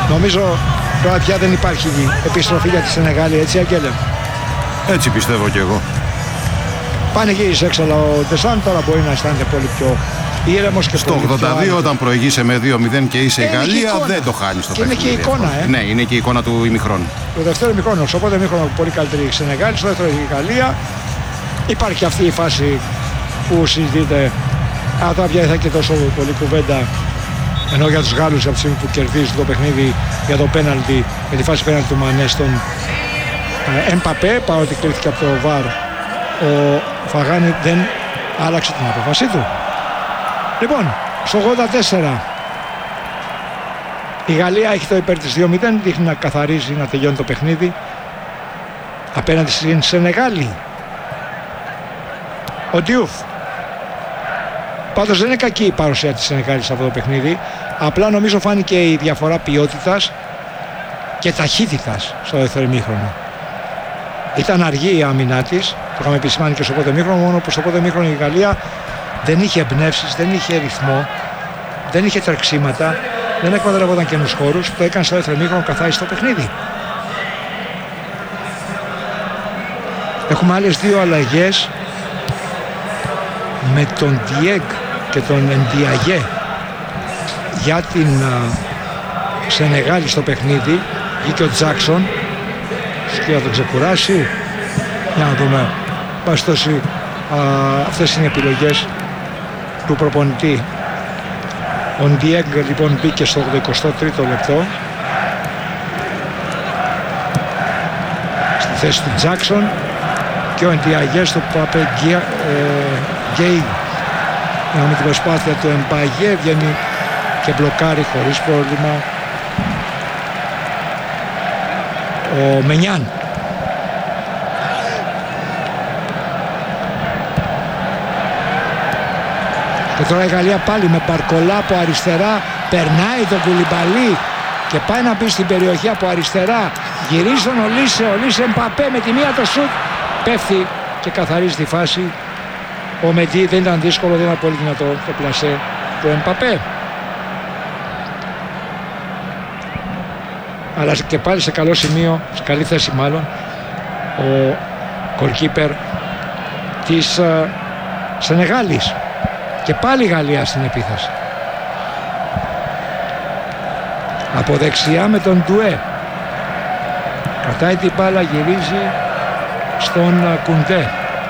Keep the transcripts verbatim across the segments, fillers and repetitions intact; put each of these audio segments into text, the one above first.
Νομίζω τώρα πια δεν υπάρχει επιστροφή για τη Σενεγάλη, έτσι Αγγέλε? Έτσι πιστεύω κι εγώ. Πάνε γύρισε έξω ο Ντεσάν, τώρα μπορεί να αισθάνεται πολύ πιο ήρεμος και στο πολύ ογδόντα δύο πιο όταν προηγείσαι με δύο μηδέν και είσαι η Γαλλία, δεν το χάνεις το παιχνίδι. Είναι και η εικόνα, ε. Ναι, είναι και η εικόνα του ημιχρόνου. Το δεύτερο ημιχρόνο, στο πρώτο ημιχρόνο πολύ καλύτερη η Σενεγάλη, στο δεύτερο η Γαλλία. Υπάρχει αυτή η φάση που συζητείται. Αλλά τώρα πια θα και τόσο πολύ κουβέντα. Ενώ για τους Γάλλους από τη στιγμή που κερδίζει το παιχνίδι για το πέναλτι, για τη φάση πέναλτι του Μανέ στον Εμπαπέ, παρότι κλείθηκε από το βαρ, ο Φαγάνη δεν άλλαξε την απόφασή του. Λοιπόν, στο ογδόντα τέσσερα η Γαλλία έχει το υπέρ της δύο μηδέν, δείχνει να καθαρίζει, να τελειώνει το παιχνίδι απέναντι στην Σενεγάλη. Ο Ντιούφ. Πάντως δεν είναι κακή η παρουσία της Σενεγάλης σε αυτό το παιχνίδι, απλά νομίζω φάνηκε η διαφορά ποιότητας και ταχύτητας στο δεύτερο ημίχρονο. Ήταν αργή η άμυνά της, το είχαμε επισημάνει και στο πρώτο ημίχρονο, μόνο που στο πρώτο ημίχρονο η Γαλλία δεν είχε εμπνεύσεις, δεν είχε ρυθμό, δεν είχε τρεξίματα, δεν εκμεταλλευόταν καινούς χώρους, το έκανε στο δεύτερο ημίχρονο, καθάρισε το παιχνίδι. Έχουμε άλλες δύο αλλαγές με τον Διέγκ και τον Εντιαγέ για την uh, Σενεγάλη στο παιχνίδι. Βγήκε ο Τζάκσον και θα τον ξεκουράσει, για να δούμε. Παστόση, uh, αυτές είναι οι επιλογές του προπονητή. Ο Διέγκ λοιπόν μπήκε στο εικοστό τρίτο λεπτό στη θέση του Τζάκσον και ο Εντιαγέ στο Παπε Γκέι. Με την προσπάθεια του Εμπαγέ βγαίνει και μπλοκάρει χωρίς πρόβλημα ο Μενιάν. Και τώρα η Γαλλία πάλι με Μπαρκολά από αριστερά, περνάει τον Κουλιμπαλί και πάει να μπει στην περιοχή από αριστερά, γυρίζει τον Ολίσε, Ολίσε Εμπαπέ με τη μία το σουτ, πέφτει και καθαρίζει τη φάση. Ο Μεντί, δεν ήταν δύσκολο, δεν ήταν πολύ δυνατό το πλασέ του Εμπαπέ. Αλλά και πάλι σε καλό σημείο, σε καλή θέση μάλλον, ο goalkeeper της uh, Σενεγάλης. Και πάλι η Γαλλία στην επίθεση. Από δεξιά με τον Ντουέ. Κρατάει την μπάλα, γυρίζει στον uh, Κουντέ.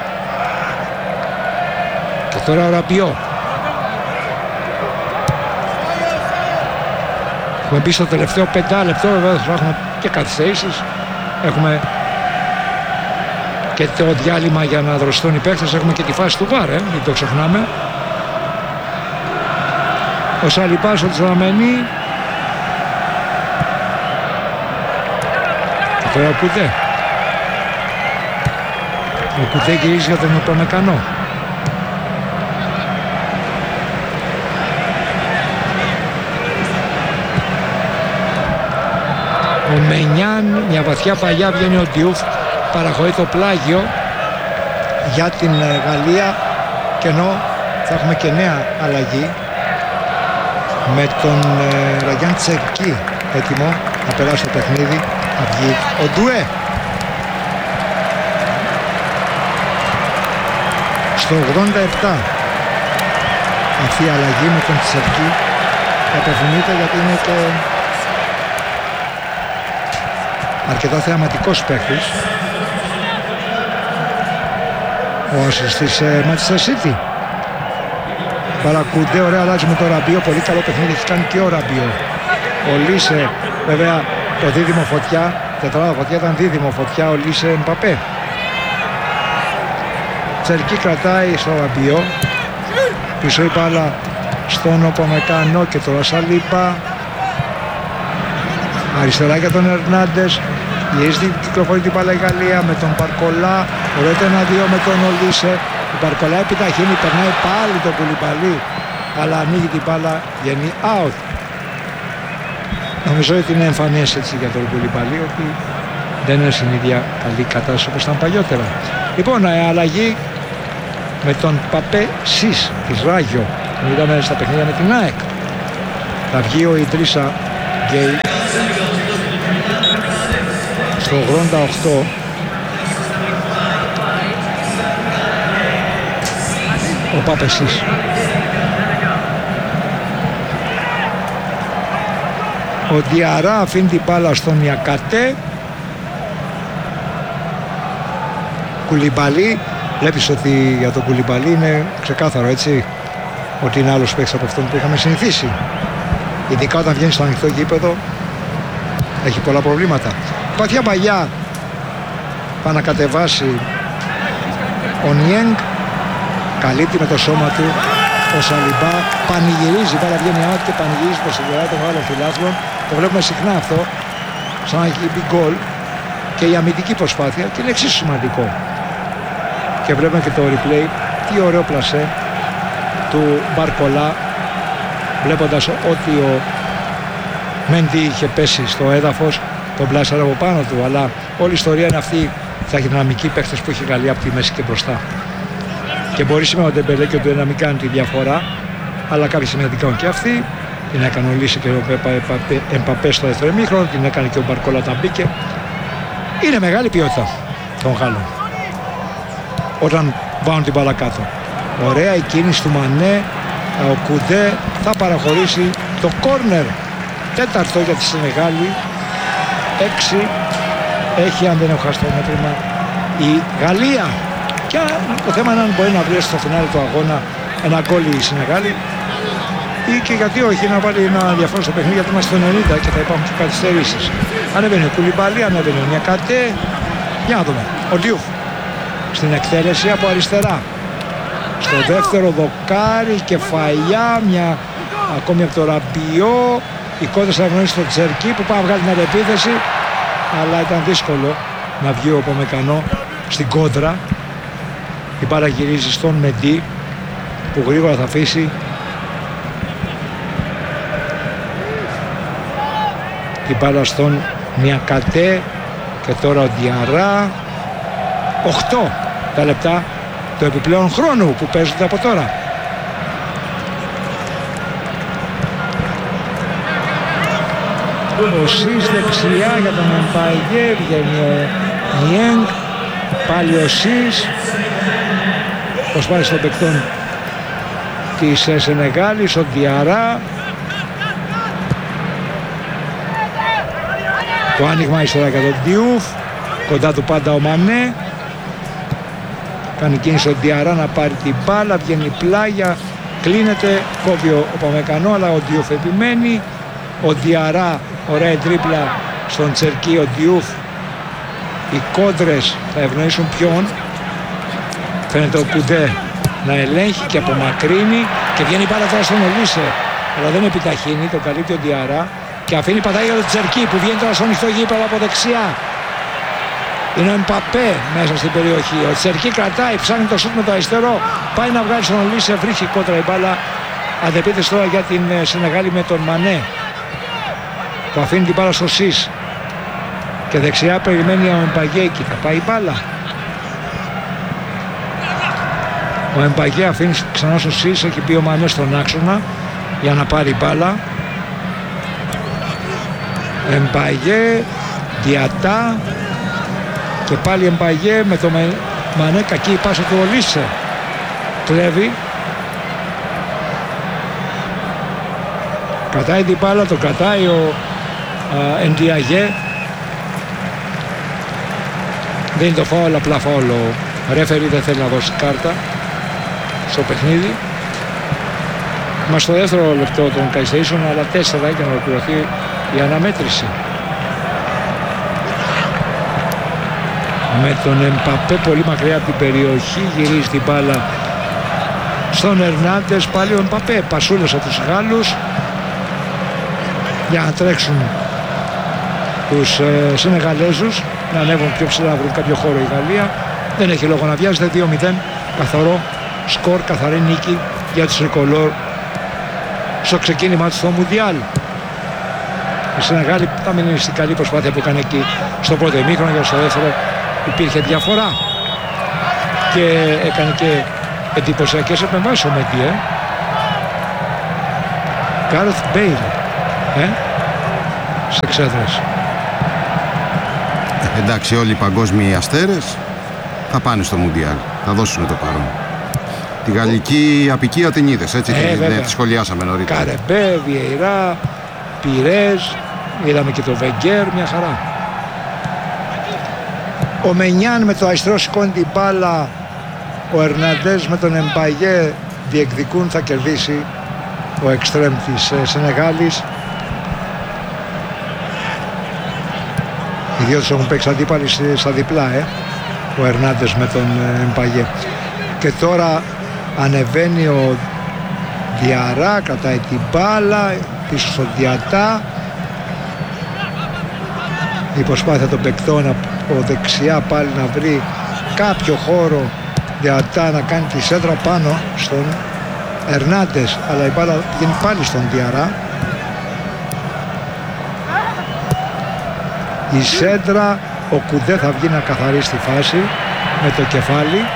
Και τώρα ο Ραμπιό. Έχουμε μπει στο τελευταίο πεντάλεπτο, βέβαια θα έχουμε και καθυστερήσεις. Έχουμε και το διάλειμμα για να δροσιστούν οι παίκτες. Έχουμε και τη φάση του βαρ, ε, μην το ξεχνάμε. Ο Σαλιμπάς, ο Τζραμενή. Και τώρα ο Κουντέ. Ο Κουντέ γυρίζει για τον Υπομεκανό. Ο Μενιάν, μια βαθιά παλιά, βγαίνει ο Ντιούφ, παραχωρεί το πλάγιο για την Γαλλία και ενώ θα έχουμε και νέα αλλαγή με τον ε, Ραγιάν Τσερκί έτοιμο να περάσει το παιχνίδι, να βγει ο Ντουέ. Στο ογδόντα επτά αυτή η αλλαγή με τον Τσερκί απευθυνείται γιατί είναι και αρκετά θεαματικός παίκτης, ο ασιστής ε, Manchester City. Παρακούνται, ωραία, αλλάζει με το Ραμπίο, πολύ καλό παιχνίδι έχει κάνει και ο Ραμπίο. Ο Λίσε, βέβαια το δίδυμο φωτιά, τετράδα φωτιά ήταν δίδυμο φωτιά, ο Λίσε Εμπαπέ. Τσερκί κρατάει στο Ραμπίο, πίσω η μπάλα στον Οπομεκανό και τώρα Σαλίπα. Αριστερά για τον Ερνάντες, γυρίζει την κυκλοφορεί την μπάλα η Γαλλία με τον Μπαρκολά, ωραίο το ένα δύο με τον Ολίσε. Ο Μπαρκολά επιταχύνει, περνάει πάλι τον Κουλιμπαλί, αλλά ανοίγει την μπάλα, βγαίνει out. Νομίζω ότι είναι εμφανές έτσι για τον Κουλιμπαλί ότι δεν είναι στην ίδια καλή κατάσταση όπως ήταν παλιότερα. Λοιπόν, αλλαγή με τον Παπέ Σις της Ράγιο, τον είδαμε στα παιχνίδια με την ΑΕΚ. Θα βγει ο Ιντρίσα Γκέι Στο ογδόντα οκτώ ο Παπεσής. Ο Διαρά αφήνει την μπάλα στον Νιακατέ. Κουλιμπαλί. Βλέπεις ότι για τον Κουλιμπαλί είναι ξεκάθαρο, έτσι, ότι είναι άλλος παίκτης από αυτόν που είχαμε συνηθίσει. Ειδικά όταν βγαίνει στο ανοιχτό γήπεδο έχει πολλά προβλήματα. Παθιά Μπαγιά θα ανακατεβάσει ο Νιέγκ. Καλύπτει με το σώμα του ο Σαλιμπά. Πανηγυρίζει, πάρα βγαίνει out και πανηγυρίζει προς την πλευρά των άλλων φιλάθλων. Το βλέπουμε συχνά αυτό, σαν να έχει μπει γκολ. Και η αμυντική προσπάθεια, και είναι εξίσου σημαντικό. Και βλέπουμε και το replay, τι ωραίο πλασέ του Μπαρκολά, βλέποντας ότι ο Μέντι είχε πέσει στο έδαφος, τον πλάσαρε από πάνω του. Αλλά όλη η ιστορία είναι αυτή, τα δυναμική παίχτες που έχει η Γαλλία από τη μέση και μπροστά. Και μπορεί σήμερα ο Ντεμπελέ και ο Ντουέ να μην κάνει τη διαφορά, αλλά κάποια στιγμή θα την κάνουν και αυτοί. Την έκανε ο Λύση και ο Εμπαπέ στο δεύτερο ημίχρονο, την έκανε και ο Μπαρκολά όταν μπήκε. Είναι μεγάλη ποιότητα των Γάλλων όταν βάλουν την μπάλα κάτω. Ωραία η κίνηση του Μανέ. Ο Κουντέ θα παραχωρήσει το κόρνερ. Τέταρτο για τη Σενεγάλη. Έξι έχει, αν δεν έχω χάσει το μέτρημα, η Γαλλία. Και το θέμα είναι αν μπορεί να βρει στο φινάλι του αγώνα ένα γκολ η Σενεγάλη, ή και γιατί όχι να βάλει ένα διαφορά στο παιχνίδι, γιατί είμαστε στο ενενήντα και θα υπάρχουν και καθυστερήσεις. Ανέβαινε ο Κουλιμπαλί, ανέβαινε ο Νιακατέ. Για να δούμε. Ο Ντιούφ στην εκτέλεση από αριστερά. Στο δεύτερο δοκάρι, κεφαλιά, μια ακόμη από το Ραμπιό. Η κόντρα θα ευνοήσει στο Τσερκί που πάει να βγάλει την επίθεση, αλλά ήταν δύσκολο να βγει ο Πομεκανό στην κόντρα. Η μπάλα γυρίζει στον Μεντί που γρήγορα θα αφήσει την μπάλα στον Νιακατέ. Και τώρα ο Διαρά. Οχτώ τα λεπτά του επιπλέον χρόνου που παίζονται από τώρα. Ο Σις δεξιά για τον Εμπαγέ, βγαίνει ο Νιέγκ, πάλι ο Σις. Προσπάθησε των παικτών της Σενεγάλης, ο Διαρά. Το άνοιγμα ύστερα για τον Ντιούφ, κοντά του πάντα ο Μανέ. Κάνει κίνηση ο Διαρά να πάρει την μπάλα, βγαίνει πλάγια, κλείνεται, κόβει ο Παμεκανό, αλλά ο Ντιούφ επιμένει. Ο Διαρά, ωραία τρίπλα στον Τσερκί, ο Ντιούφ. Οι κόντρες θα ευνοήσουν ποιον. Φαίνεται ο Κουντέ να ελέγχει και απομακρύνει και βγαίνει πάρα τώρα στον Ολίσε, αλλά δεν επιταχύνει, το καλύπτει ο Διαρά και αφήνει πατάει για τον Τσερκί που βγαίνει τώρα στο ανοιχτό γήπεδο από δεξιά. Είναι ο Εμπαπέ μέσα στην περιοχή. Ο Τσερκί κρατάει, ψάχνει το σούτ με το αριστερό, πάει να βγάλει στον Ολίσε, βρίσκει κόντρα η μπάλα. Αντεπίθεση τώρα για την Σενεγάλη με τον Μανέ που αφήνει την μπάλα στο Σις και δεξιά περιμένει ο Εμπαγέκη. Θα πάει η μπάλα. Ο Εμπαγέ αφήνει ξανά στο Σις, έχει πει ο Μανέ στον άξονα για να πάρει μπάλα. Εμπαγέ, Διατά και πάλι Εμπαγέ με το Μανέ, κακή η πάσα του Ολίσε. Κλέβει. Κρατάει την μπάλα, το κρατάει ο Εντιαγέ. Δεν είναι το φάουλ, απλά φάουλ. Ο ρέφερι δεν θέλει να δώσει κάρτα στο παιχνίδι. Μας στο δεύτερο λεπτό των καθυστερήσεων, αλλά τέσσερα για να ολοκληρωθεί η αναμέτρηση. Με τον Εμπαπέ πολύ μακριά από την περιοχή, γυρίζει την μπάλα στον Ερνάντες, πάλι ο Εμπαπέ, πασούλες από τους Γάλλους για να τρέξουν τους ε, Σενεγαλέζους, να ανέβουν πιο ψηλά, να βρουν κάποιο χώρο η Γαλλία. Δεν έχει λόγο να βιάζεται. Δύο μηδέν καθαρό σκορ, καθαρή νίκη για τους Τρικολόρ στο ξεκίνημα του στο Μουντιάλ. Η Σενεγάλη θα μείνει στην καλή προσπάθεια που έκανε εκεί στο πρώτο ημίχρονο, για στο δεύτερο υπήρχε διαφορά και έκανε και εντυπωσιακές επεμβάσεις ο Μεντί. Γκάρεθ Μπέιλ ε? σε εξέδρες. Εντάξει, όλοι οι παγκόσμιοι αστέρες θα πάνε στο Μουντιάλ. Θα δώσουν το παρόν. Τη γαλλική απικία την είδες, έτσι, Ε, τη, βέβαια. τη σχολιάσαμε νωρίτερα. Καρεμπέ, Βιεϊρά, Πιρέζ, είδαμε και το Βεγγέρ, μια χαρά. Ο Μενιάν με το αριστερό σηκώνει την μπάλα, ο Ερναντές με τον Εμπαγέ διεκδικούν, θα κερδίσει ο εξτρέμ της ε, Σενεγάλης. Οι δυο τους έχουν παίξει αντίπαλοι σε- στα διπλά, ε. ο Ερνάντες με τον ε, Εμπαγέ. Και τώρα ανεβαίνει ο Διαρά, κρατάει την μπάλα πίσω στο Διατά. Η προσπάθεια των παικτών από δεξιά πάλι να βρει κάποιο χώρο, Διατά να κάνει τη σέντρα πάνω στον Ερνάντες, αλλά η μπάλα πηγαίνει πάλι στον Διαρά. Η σέντρα, ο Κουντέ θα βγει να καθαρίσει τη φάση με το κεφάλι.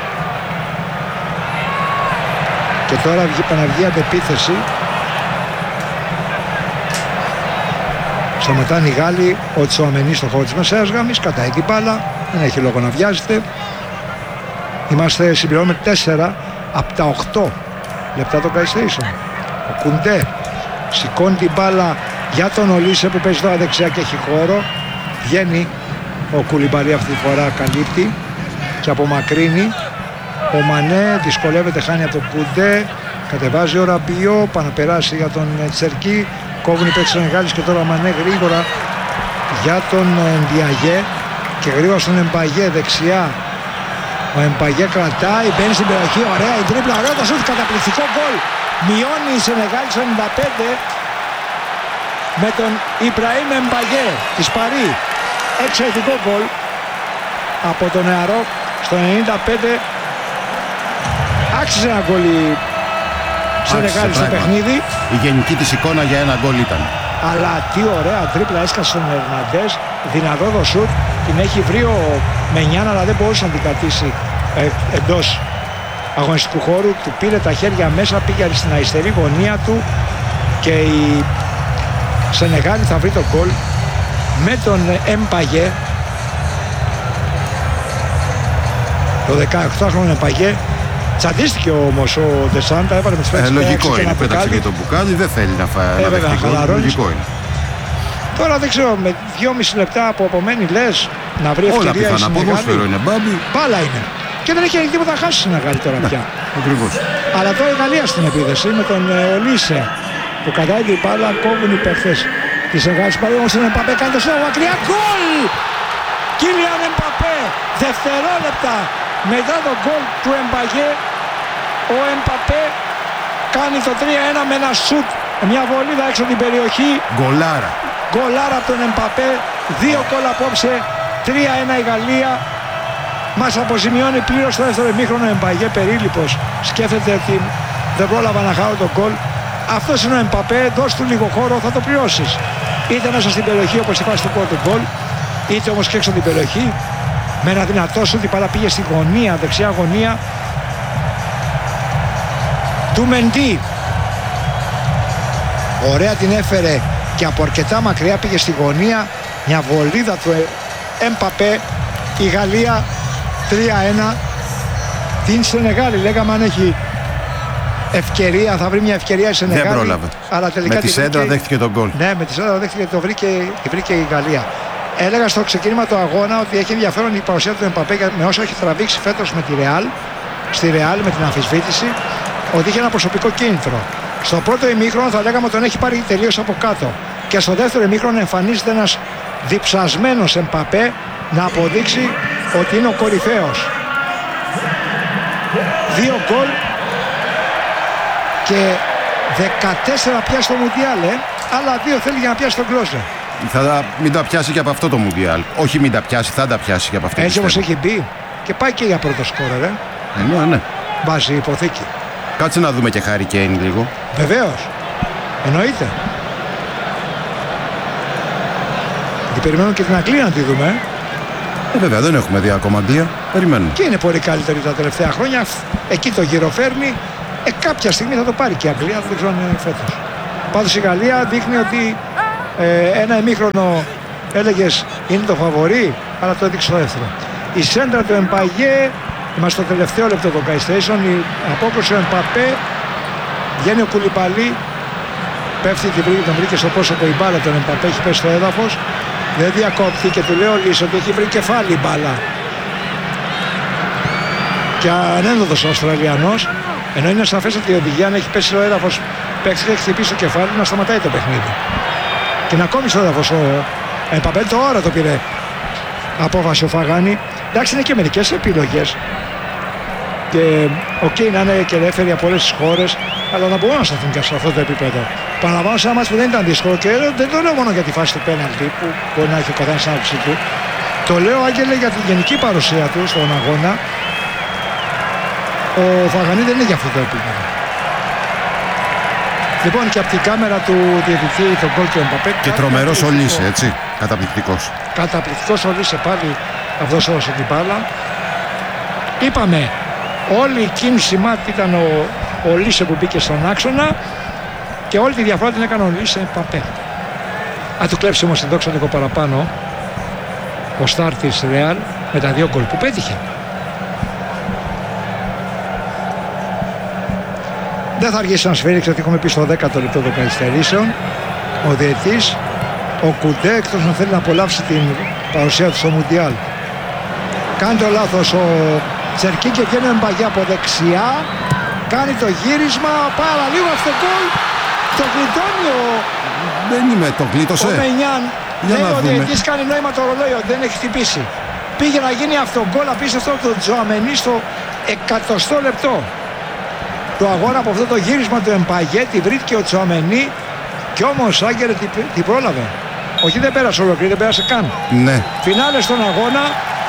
Και τώρα βγει Παναυγή αντεπίθεση. Σταματάνε οι Γάλλοι, ο Τσουαμενί στο χώρο της μεσαίας γραμμής, κατάει την μπάλα, δεν έχει λόγο να βιάζεται. Είμαστε συμπληρώνουμε τέσσερα από τα οκτώ λεπτά το PlayStation. Ο Κουντέ σηκώνει την μπάλα για τον Ολίσε που παίζει τώρα δεξιά και έχει χώρο. Βγαίνει ο Κουλιμπαλί αυτή τη φορά, καλύπτει και απομακρύνει. Ο Μανέ δυσκολεύεται, χάνει από τον Κουντέ. Κατεβάζει ο Ραμπιό, πάνω να περάσει για τον Τσερκί. Κόβουν οι παίκτες της Σενεγάλης και τώρα ο Μανέ γρήγορα για τον Ντιαγέ και γρήγορα στον Εμπαγέ δεξιά. Ο Εμπαγέ κρατάει, μπαίνει στην περιοχή, ωραία η τρίπλα, ωραίο το σούτ, καταπληκτικό γκολ. Μειώνει η Σενεγάλη στο ενενήντα πέντε με τον Ιμπραήμ Εμπαγέ της Παρί. Εξαιρετικό γκολ από τον νεαρό στο ενενήντα πέντε. Άξιζε ένα γκολ η Σενεγάλη στο παιχνίδι. Η γενική της εικόνα για ένα γκολ ήταν. Αλλά τι ωραία τρίπλα έσκασε στον Ερναντές, δυνατό το σουτ, την έχει βρει ο Μενιάν αλλά δεν μπορούσε να την κρατήσει ε, εντός αγωνιστικού χώρου, του πήρε τα χέρια μέσα, πήγε στην αριστερή γωνία του και η Σενεγάλη θα βρει το γκολ με τον Εμπαγέ. Το δεκαοκτάχρονο Εμπαγέ τσαντίστηκε όμως ο Ντεσάντα, έβαλε με τις Ε, πέντε λογικό είναι, ένα πέταξε μπουκάλι. και το μπουκάλι, δεν θέλει να, φα... Ε, να βέβαια, δεχτεί γκολ. χαλαρώνεις. Λογικό είναι. Τώρα δεν ξέρω, με δυόμιση λεπτά που απομένει λες να βρει Όλα ευκαιρία η πιθανά. Ποδόσφαιρο Σενεγάλη. είναι, μπάμπι. Μπάλα είναι. Και δεν έχει τίποτα να χάσει η Σενεγάλη τώρα πια. Ακριβώς. Αλλά τώρα η Γαλλία στην επίδεση με τον ε, Ολίσε που κατάει την μπάλα, κόβουν οι παίχτες της Σενεγάλης. Πάλι όμως τον Εμπαπέ κάνει το σύνολο μακριά. Γκολ! Κίλιαν Εμπαπέ, δευτερόλεπτα μετά το γκολ του Εμπαγέ, ο Εμπαπέ κάνει το τρία ένα με ένα σουτ, μια βολίδα έξω την περιοχή. Γκολάρα. Γκολάρα από τον Εμπαπέ, δύο γκολ απόψε, τρία ένα η Γαλλία. Μας αποζημιώνει πλήρως στο δεύτερο ημίχρονο. Εμπαγέ περίληπος, σκέφτεται ότι δεν πρόλαβα να χάω τον γκολ. Αυτός είναι ο Εμπαπέ, δώσ' του λίγο χώρο, θα το πληρώσεις. Είτε μέσα στην περιοχή όπως η φάση του πρώτου γκολ, είτε όμως και έξω την περιοχή. Με ένα δυνατό σου την μπάλα πήγε στη γωνία, δεξιά γωνία του Μεντί. Ωραία την έφερε και από αρκετά μακριά πήγε στη γωνία. Μια βολίδα του Εμπαπέ. Η Γαλλία τρία ένα την Σενεγάλη. Λέγαμε αν έχει ευκαιρία, θα βρει μια ευκαιρία η Σενεγάλη. Δεν πρόλαβε. Αλλά τελικά Με τη σέντρα βρήκε... δέχτηκε τον γκολ. Ναι, με τη σέντρα δέχτηκε, το βρήκε, τη βρήκε η Γαλλία. Έλεγα στο ξεκίνημα του αγώνα ότι έχει ενδιαφέρον η παρουσία του Εμπαπέ με όσο έχει τραβήξει φέτος με τη Ρεάλ, στη Ρεάλ με την αμφισβήτηση, ότι είχε ένα προσωπικό κίνητρο. Στο πρώτο ημίχρονο θα λέγαμε ότι τον έχει πάρει τελείως από κάτω. Και στο δεύτερο ημίχρονο εμφανίζεται ένας διψασμένος Εμπαπέ να αποδείξει ότι είναι ο κορυφαίος. Δύο γκολ και δεκατέσσερα πια στο Μουντιάλ, ε. Άλλα δύο θέλει για να πιάσει τον Κλόζε. Θα μην τα πιάσει και από αυτό το Μουντιάλ. Όχι μην τα πιάσει, θα τα πιάσει και από αυτό. Έτσι πιστεύω. όπως έχει μπει και πάει και για πρώτο σκόρερ, ε. Ε, ναι, ναι. Βάζει υποθήκη. Κάτσε να δούμε και Χάρι Κέιν λίγο. Βεβαίως. Εννοείται. Και περιμένουμε και την Αγγλία να τη δούμε. Ε, βέβαια, δεν έχουμε δει ακόμα Αγγλία. Περιμένουμε. Και είναι πολύ καλύτερη τα τελευταία χρόνια. Εκεί το γύρο φέρνει. Ε, κάποια στιγμή θα το πάρει και η Αγγλία. Δεν ξέρω αν είναι φέτος. Πάντως η Γαλλία δείχνει ότι ε, ένα ημίχρονο έλεγες είναι το φαβορί. αλλά το έδειξε στο δεύτερο. Η σέντρα του Εμπαγέ, είμαστε στο τελευταίο λεπτό των Sky Station, η απόκρουση του Εμπαπέ, βγαίνει ο Κουλιμπαλί, πέφτει, την βρήκε, τον βρήκε στο πρόσωπο η μπάλα, τον Εμπαπέ έχει πέσει στο έδαφος, δεν διακόπτει και του λέει ο Λύς ότι έχει βρει κεφάλι η μπάλα. Και ανένδοτος ο Αυστραλιανός, ενώ είναι σαφές ότι η οδηγία αν έχει πέσει στο έδαφος, παίξει και έχει χτυπήσει το κεφάλι, να σταματάει το παιχνίδι. Και είναι ακόμη στο έδαφος ο Εμπαπέ, τώρα το πήρε απόφαση ο Φαγάνη. Εντάξει, είναι και μερικές επιλογές. Και οκ, okay, να είναι και ελεύθεροι από όλες τις χώρες, αλλά να μπορούν να σταθούν και σε αυτό το επίπεδο. Παραλαμβάνω σε ένα μάτς που δεν ήταν δύσκολο και δεν το λέω μόνο για τη φάση του πέναλτι που μπορεί να έχει ο καθένας άποψη του. Το λέω, Άγγελε, για τη γενική παρουσία του στον αγώνα. Ο Φαγανή δεν είναι για αυτό το επίπεδο. Λοιπόν, και από την κάμερα του διαιτητή, τον γκολ του Εμπαπέ. Και τρομερός ο Λύσε, έτσι. Καταπληκτικός. Καταπληκτικός ο Λύσε πάλι, αυτός έδωσε την μπάλα. Είπαμε, όλη η κίνηση μάτι ήταν ο, ο Λύσε που μπήκε στον άξονα και όλη τη διαφορά την έκανε ο Λύσε Εμπαπέ. Αν του κλέψει όμως την δόξα λίγο παραπάνω ο στάρ της Ρεάλ με τα δύο γκολ που πέτυχε. Δεν θα αργήσει να σφίριξει ότι έχουμε πει στο δέκατο λεπτό των καθυστερήσεων. Ο διαιτής, ο Κουντέ, εκτός να θέλει να απολαύσει την παρουσία του στο Μουντιάλ, κάνει το λάθος ο Τσερκί και βγαίνει ο Εμπαγέ από δεξιά, κάνει το γύρισμα, πάρα λίγο αυτό το γκολ, το γλιτώνει ο... Δεν είμαι, το γλίτωσε. Ο Μενιάν, λέει ο διαιτής, κάνει νόημα το ρολόι, δεν έχει χτυπήσει. Πήγε να γίνει αυτό γκολ απίστευτο από τον Τζοαμενί στο εκατοστό λεπτό του αγώνα. Από αυτό το γύρισμα του Εμπαγέ τη βρήκε ο Τσοαμενί και όμως Άγκερε την, την πρόλαβε. Όχι, δεν πέρασε ολόκληρη, δεν πέρασε καν. Ναι. Φινάλε στον αγώνα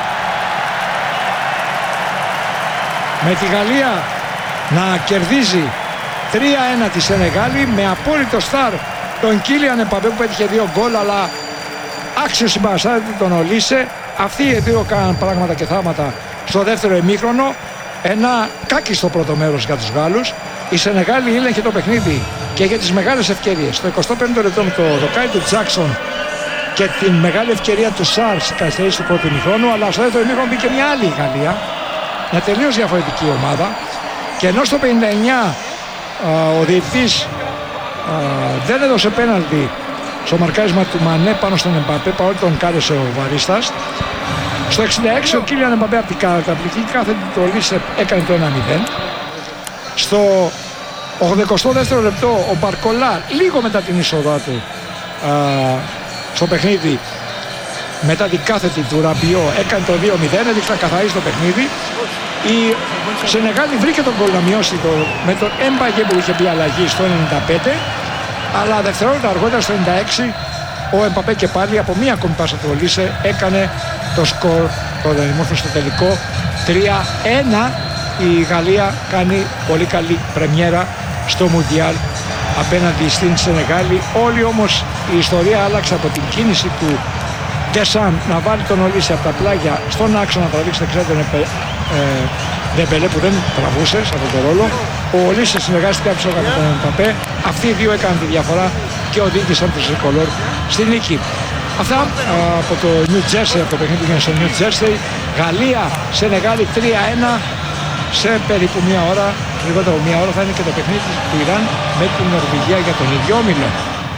με τη Γαλλία να κερδίζει τρία ένα τη Σενεγάλη με απόλυτο στάρ τον Κίλιαν Εμπαπέ που πέτυχε δύο γκολ, αλλά άξιο συμπαραστάτη τον Ολύσε. Αυτοί οι δύο κάναν πράγματα και θάματα στο δεύτερο ημίχρονο. Ένα κάκιστο πρώτο μέρος για τους Γάλλους. Η Σενεγάλη ήλεγχε το παιχνίδι και για τις μεγάλες ευκαιρίες. Στο εικοστό πέμπτο λεπτό με το δοκάρι του Τζάκσον και την μεγάλη ευκαιρία του Σάρ στις καθυστερήσεις του πρώτου ημιχρόνου, αλλά στο δεύτερο ημίχρονο μπήκε μια άλλη Γαλλία, μια τελείως διαφορετική ομάδα. Και ενώ στο πενήντα εννιά α, ο διαιτητής α, δεν έδωσε πέναλτι στο μαρκάρισμα του Μανέ πάνω στον Εμπαπέ, παρόλο τον κάλεσε ο Βαρίστας. Στο εξήντα έξι ο Κίλιαν Εμπαπέ από την καταπληκτική κάθετη το Λύσε έκανε το ένα μηδέν. Στο ογδοηκοστό δεύτερο λεπτό ο Μπαρκολά, λίγο μετά την είσοδά του α, στο παιχνίδι, μετά την κάθετη του Ραμπιό, έκανε το δύο μηδέν, έδειξε να καθαρίσει το παιχνίδι. Η Σενεγάλη βρήκε τον γκολ να μειώσει το, με τον Εμπαγέ που είχε πει αλλαγή στο ενενήντα πέντε, αλλά δευτερόλεπτα αργότερα στο ενενήντα έξι ο Εμπαπέ και πάλι από μία ακόμη πάσα του Λύσε έκανε το σκορ, το δημόρφωσε στο τελικό τρία ένα. Η Γαλλία κάνει πολύ καλή πρεμιέρα στο Μουντιάλ απέναντι στην Σενεγάλη. Όλη όμως η ιστορία άλλαξε από την κίνηση του Ντεσάν να βάλει τον Ολύσε από τα πλάγια στον άξονα να τραβήξει δεξιά τον Ντεμπελέ που δεν τραβούσε σε αυτόν τον ρόλο. Ο Ολύσε συνεργάστηκε από με τον Εμπαπέ. Αυτοί οι δύο έκαναν τη διαφορά και οδήγησαν τους Τρικολόρ στη νίκη. Αυτά από το New Jersey, από το παιχνίδι που έγινε στο New Jersey. Γαλλία, Σενεγάλη τρία ένα. Σε περίπου μία ώρα, λιγότερο από μία ώρα θα είναι και το παιχνίδι του Ιράν με την Νορβηγία για τον ίδιο όμιλο.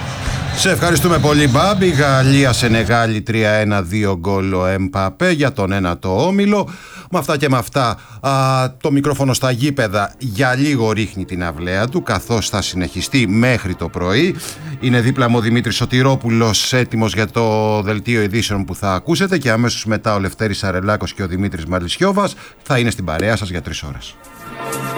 Σε ευχαριστούμε πολύ, Μπάμπη. Γαλλία Σενεγάλη τρία ένα, δύο γκολ ο Εμπαπέ για τον ένατο όμιλο. Με αυτά και με αυτά, α, το μικρόφωνο στα γήπεδα για λίγο ρίχνει την αυλαία του, καθώς θα συνεχιστεί μέχρι το πρωί. Είναι δίπλα μου ο Δημήτρης Σωτηρόπουλος, έτοιμος για το δελτίο ειδήσεων που θα ακούσετε, και αμέσως μετά ο Λευτέρης Αρελάκος και ο Δημήτρης Μαλισιώβας θα είναι στην παρέα σας για τρεις ώρες.